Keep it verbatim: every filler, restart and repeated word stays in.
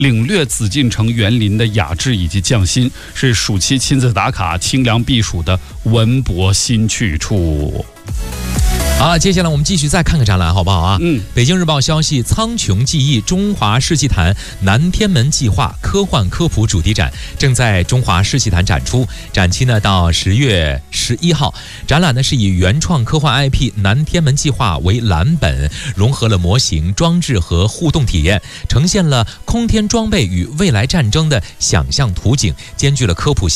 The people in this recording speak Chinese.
领略紫禁城园林的雅致以及匠心，是暑期亲自打卡、清凉避暑的文博新去处。 好，接下来我们继续再看个展览，好不好啊？ 嗯， 北京日报消息，苍穹记忆中华世纪坛南天门计划科幻科普主题展正在中华世纪坛展出，展期呢到十月十一号。展览呢是以原创科幻 I P 南天门计划为蓝本，融合了模型、装置和互动体验，呈现了空天装备与未来战争的想象图景，兼具了科普